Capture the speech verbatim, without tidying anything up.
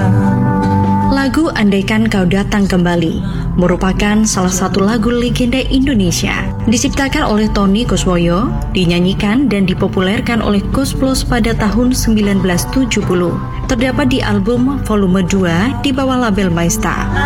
Lagu Andaikan Kau Datang Kembali merupakan salah satu lagu legenda Indonesia. Diciptakan oleh Tony Kuswoyo, dinyanyikan dan dipopulerkan oleh Koes Plus pada tahun sembilan belas tujuh puluh. Terdapat di album volume dua di bawah label Maesta.